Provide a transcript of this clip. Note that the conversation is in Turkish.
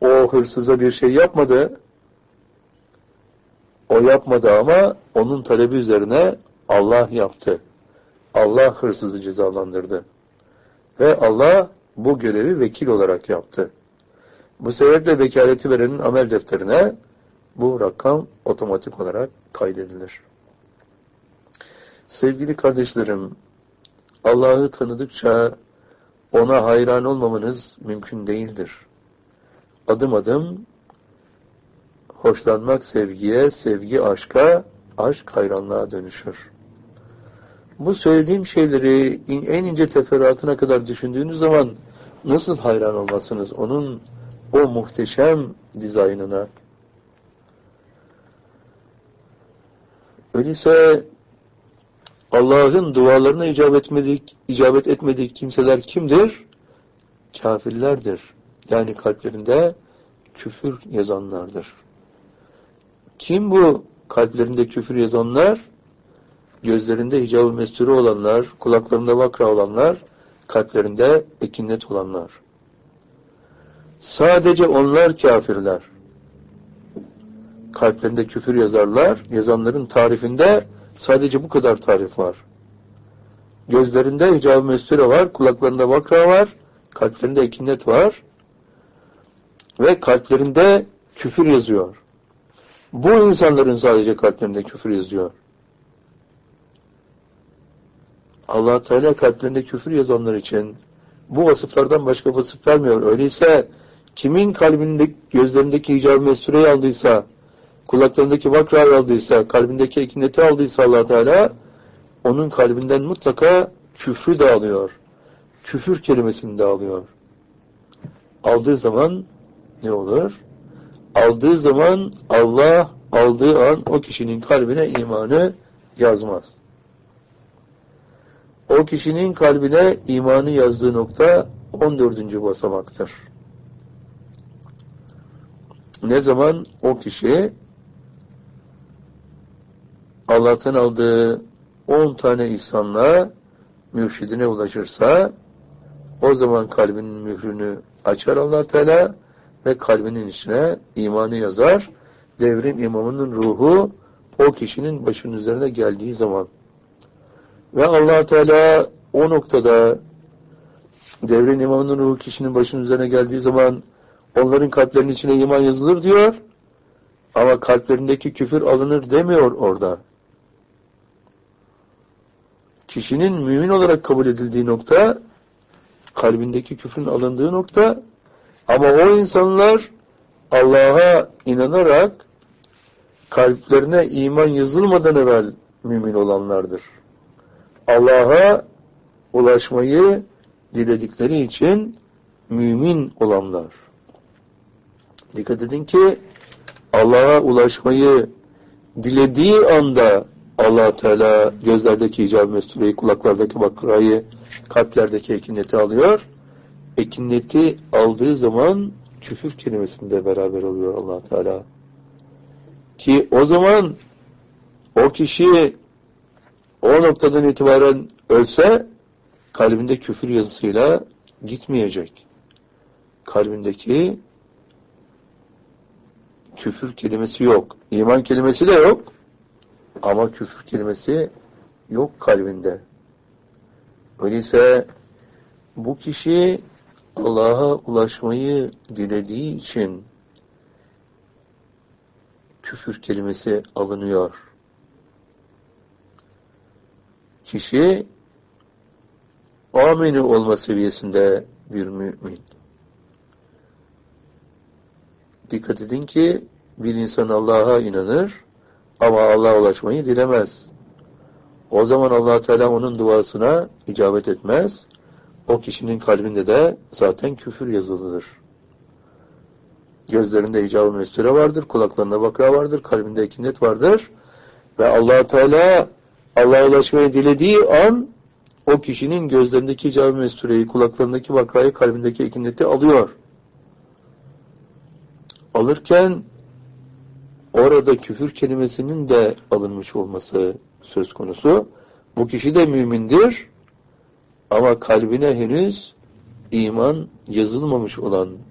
o hırsıza bir şey yapmadı. O yapmadı ama onun talebi üzerine Allah yaptı. Allah hırsızı cezalandırdı. Ve Allah bu görevi vekil olarak yaptı. Bu sebeple vekaleti verenin amel defterine bu rakam otomatik olarak kaydedilir. Sevgili kardeşlerim, Allah'ı tanıdıkça ona hayran olmamanız mümkün değildir. Adım adım hoşlanmak sevgiye, sevgi aşka, aşk hayranlığa dönüşür. Bu söylediğim şeyleri en ince teferruatına kadar düşündüğünüz zaman nasıl hayran olmazsınız onun o muhteşem dizaynına? Öyleyse Allah'ın dualarına icabet etmedik kimseler kimdir? Kafirlerdir. Yani kalplerinde küfür yazanlardır. Kim bu kalplerinde küfür yazanlar? Gözlerinde hicab-ı mesture olanlar, kulaklarında vakra olanlar, kalplerinde ekinnet olanlar. Sadece onlar kafirler. Kalplerinde küfür yazarlar, yazanların tarifinde sadece bu kadar tarif var. Gözlerinde hicab-ı mesture var, kulaklarında vakra var, kalplerinde ekinnet var ve kalplerinde küfür yazıyor. Bu insanların sadece kalplerinde küfür yazıyor. Allah Teala kalplerinde küfür yazanlar için bu vasıflardan başka vasıf vermiyor. Öyleyse kimin kalbinde, gözlerindeki hicab-ı mesureyi aldıysa, kulaklarındaki vakrayı aldıysa, kalbindeki ekineti aldıysa Allah Teala onun kalbinden mutlaka küfrü de alıyor. Küfür kelimesini de alıyor. Aldığı zaman ne olur? Aldığı zaman Allah aldığı an o kişinin kalbine imanı yazmaz. O kişinin kalbine imanı yazdığı nokta 14. basamaktır. Ne zaman o kişi Allah'tan aldığı 10 tane ihsanla mürşidine ulaşırsa o zaman kalbinin mührünü açar Allah Teala ve kalbinin içine imanı yazar. Devrin imamının ruhu o kişinin başının üzerine geldiği zaman ve Allah Teala o noktada devrin imamının ruhu kişinin başının üzerine geldiği zaman onların kalplerinin içine iman yazılır diyor ama kalplerindeki küfür alınır demiyor orada. Kişinin mümin olarak kabul edildiği nokta kalbindeki küfrün alındığı nokta ama o insanlar Allah'a inanarak kalplerine iman yazılmadan evvel mümin olanlardır. Allah'a ulaşmayı diledikleri için mümin olanlar. Dikkat edin ki Allah'a ulaşmayı dilediği anda Allah Teala gözlerdeki hicab-ı mestureyi, kulaklardaki vakrayı, kalplerdeki ekineti alıyor. Ekineti aldığı zaman küfür kelimesinde beraber oluyor Allah Teala. Ki o zaman o kişi o noktadan itibaren ölse kalbinde küfür yazısıyla gitmeyecek. Kalbindeki küfür kelimesi yok. İman kelimesi de yok. Ama küfür kelimesi yok kalbinde. Öyleyse bu kişi Allah'a ulaşmayı dilediği için küfür kelimesi alınıyor. Kişi amini olma seviyesinde bir mümin. Dikkat edin ki bir insan Allah'a inanır ama Allah'a ulaşmayı dilemez. O zaman Allah Teala onun duasına icabet etmez. O kişinin kalbinde de zaten küfür yazılıdır. Gözlerinde hicab-ı mesture vardır, kulaklarında vakra vardır, kalbinde ekinnet vardır ve Allah Teala Allah'a ulaşmayı dilediği an o kişinin gözlerindeki hicab-ı mestureyi, kulaklarındaki vakrayı, kalbindeki ekinneti alıyor. Alırken orada küfür kelimesinin de alınmış olması söz konusu. Bu kişi de mümindir ama kalbine henüz iman yazılmamış olan